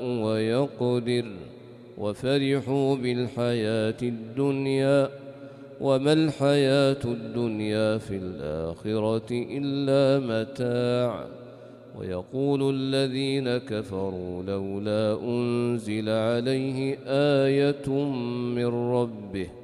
ويقدر وفرحوا بالحياة الدنيا وما الحياة الدنيا في الآخرة إلا متاع. ويقول الذين كفروا لولا أنزل عليه آية من ربه